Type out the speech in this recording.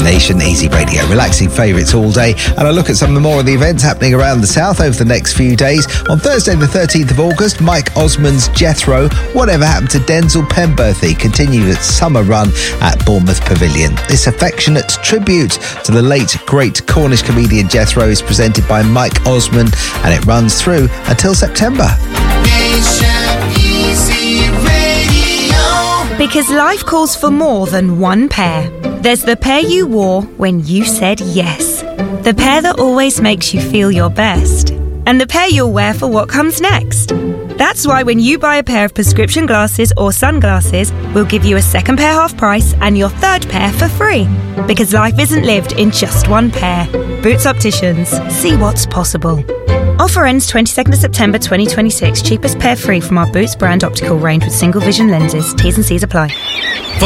Nation Easy Radio. Relaxing favourites all day. And I look at some more of the events happening around the south over the next few days. On Thursday the 13th of August, Mike Osmond's Jethro, Whatever Happened to Denzel Pemberthy, continued its summer run at Bournemouth Pavilion. This affectionate tribute to the late great Cornish comedian Jethro is presented by Mike Osmond, and it runs through until September. Because life calls for more than one pair. There's the pair you wore when you said yes. The pair that always makes you feel your best. And the pair you'll wear for what comes next. That's why when you buy a pair of prescription glasses or sunglasses, we'll give you a second pair half price and your third pair for free. Because life isn't lived in just one pair. Boots Opticians. See what's possible. Offer ends 22nd of September 2026. Cheapest pair free from our Boots brand optical range with single vision lenses. T's and C's apply.